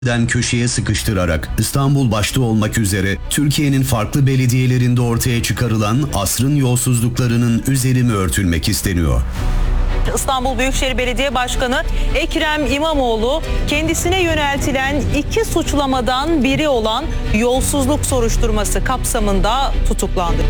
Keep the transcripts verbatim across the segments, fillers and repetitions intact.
den köşeye sıkıştırarak İstanbul başta olmak üzere Türkiye'nin farklı belediyelerinde ortaya çıkarılan asrın yolsuzluklarının üzeri mi örtülmek isteniyor? İstanbul Büyükşehir Belediye Başkanı Ekrem İmamoğlu kendisine yöneltilen iki suçlamadan biri olan yolsuzluk soruşturması kapsamında tutuklandı.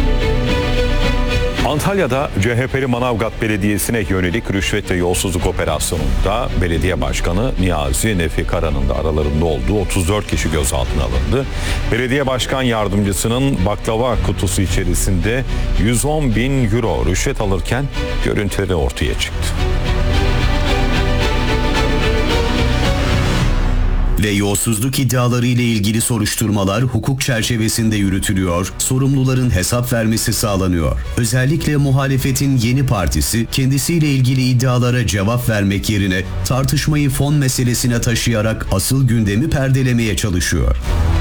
Antalya'da C H P'li Manavgat Belediyesi'ne yönelik rüşvet ve yolsuzluk operasyonunda belediye başkanı Niyazi Nefi Kara'nın da aralarında olduğu otuz dört kişi gözaltına alındı. Belediye başkan yardımcısının baklava kutusu içerisinde yüz on bin euro rüşvet alırken görüntüleri ortaya çıktı. Ve yolsuzluk iddiaları ile ilgili soruşturmalar hukuk çerçevesinde yürütülüyor, sorumluların hesap vermesi sağlanıyor. Özellikle muhalefetin yeni partisi kendisiyle ilgili iddialara cevap vermek yerine tartışmayı fon meselesine taşıyarak asıl gündemi perdelemeye çalışıyor.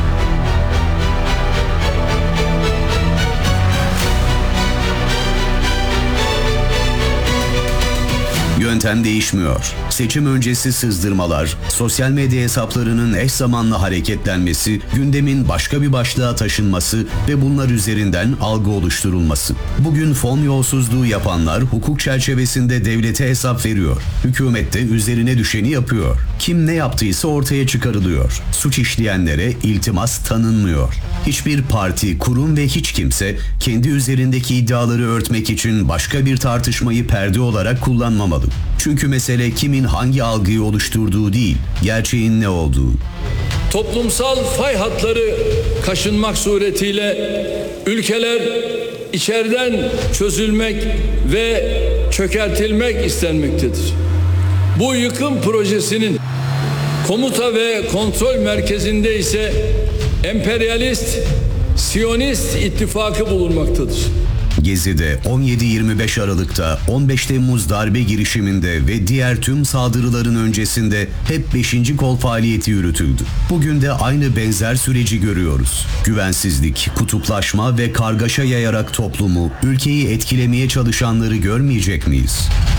Yöntem değişmiyor. Seçim öncesi sızdırmalar, sosyal medya hesaplarının eş zamanlı hareketlenmesi, gündemin başka bir başlığa taşınması ve bunlar üzerinden algı oluşturulması. Bugün fon yolsuzluğu yapanlar hukuk çerçevesinde devlete hesap veriyor. Hükümet de üzerine düşeni yapıyor. Kim ne yaptıysa ortaya çıkarılıyor. Suç işleyenlere iltimas tanınmıyor. Hiçbir parti, kurum ve hiç kimse kendi üzerindeki iddiaları örtmek için başka bir tartışmayı perde olarak kullanmamalı. Çünkü mesele kimin hangi algıyı oluşturduğu değil, gerçeğin ne olduğu. Toplumsal fay hatları kaşınmak suretiyle ülkeler içeriden çözülmek ve çökertilmek istenmektedir. Bu yıkım projesinin komuta ve kontrol merkezinde ise emperyalist, Siyonist ittifakı bulunmaktadır. Gezi'de on yedi yirmi beş Aralık'ta, on beş Temmuz darbe girişiminde ve diğer tüm saldırıların öncesinde hep beşinci kol faaliyeti yürütüldü. Bugün de aynı benzer süreci görüyoruz. Güvensizlik, kutuplaşma ve kargaşa yayarak toplumu, ülkeyi etkilemeye çalışanları görmeyecek miyiz?